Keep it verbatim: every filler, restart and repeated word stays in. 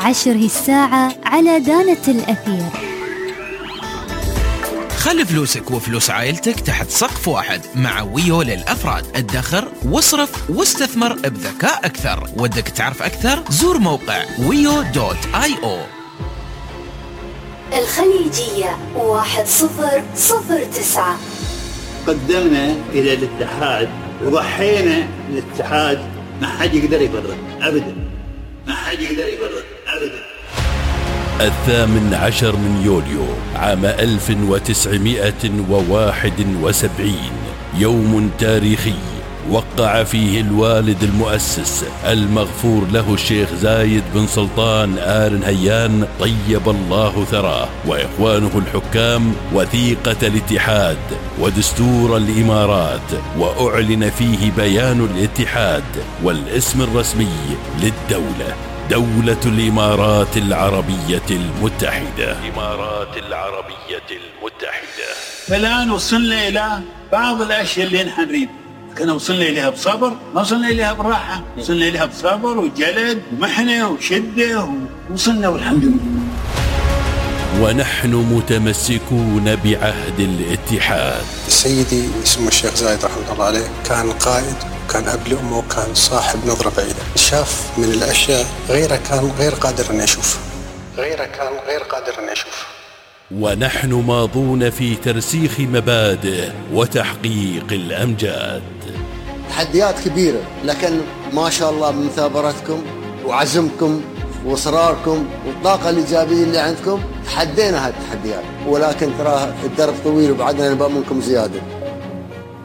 عشر هي الساعة على دانة الأثير. خلي فلوسك وفلوس عائلتك تحت سقف واحد مع ويو للأفراد. ادخر واصرف واستثمر بذكاء أكثر. ودك تعرف أكثر؟ زور موقع ويو دوت آي أو. الخليجية واحد صفر صفر تسعة. قدمنا إلى الاتحاد وضحينا الاتحاد، ما حد يقدر يبرد أبدا، ما حد يقدر يبرد أبدا. الثامن عشر من يوليو عام ألف وتسعمائة وواحد وسبعين، يوم تاريخي وقع فيه الوالد المؤسس المغفور له الشيخ زايد بن سلطان آل نهيان طيب الله ثراه وإخوانه الحكام وثيقة الاتحاد ودستور الإمارات، وأعلن فيه بيان الاتحاد والاسم الرسمي للدولة، دولة الإمارات العربية المتحدة. الإمارات العربية المتحدة. فالآن وصلنا إلى بعض الأشياء اللي نحن نريد، كنا وصلنا إليها بصبر، ما وصلنا إليها براحة، وصلنا إليها بصبر وجلد ومحنة وشدة ووصلنا والحمد لله. ونحن متمسكون بعهد الاتحاد. سيدي اسمه الشيخ زايد رحمه الله عليه كان قائد، كان أب لأمه، وكان صاحب نظرة بعيدة، شاف من الأشياء غيره كان غير قادر أن يشوف، غيره كان غير قادر أن يشوف. ونحن ماضون في ترسيخ مبادئ وتحقيق الأمجاد. تحديات كبيرة، لكن ما شاء الله من مثابرتكم وعزمكم وإصراركم والطاقة الإيجابية اللي عندكم تحدينا هالتحديات، ولكن ترى الدرب طويل وبعدنا نبغى منكم زيادة.